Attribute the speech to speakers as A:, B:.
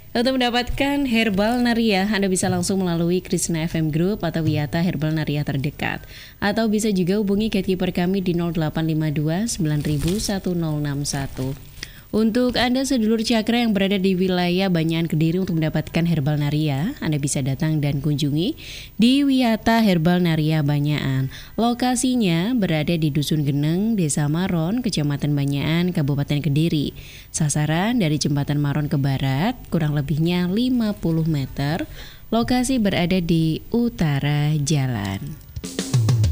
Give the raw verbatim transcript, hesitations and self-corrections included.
A: Untuk mendapatkan Herbal Naria, Anda bisa langsung melalui Krishna F M Group atau Wiyata Herbal Naria terdekat. Atau bisa juga hubungi gatekeeper kami di nol delapan lima dua sembilan nol satu nol enam satu. Untuk Anda sedulur cakra yang berada di wilayah Banyan Kediri untuk mendapatkan Herbal Naria, Anda bisa datang dan kunjungi di Wiyata Herbal Naria Banyaan. Lokasinya berada di Dusun Geneng, Desa Maron, Kecamatan Banyaan, Kabupaten Kediri. Sasaran dari Jembatan Maron ke barat, kurang lebihnya lima puluh meter. Lokasi berada di utara jalan.